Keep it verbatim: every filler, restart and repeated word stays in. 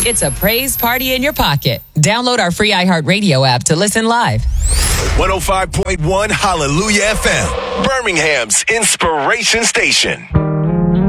It's a praise party in your pocket. Download our free iHeartRadio app to listen live. one oh five point one Hallelujah F M, Birmingham's inspiration station.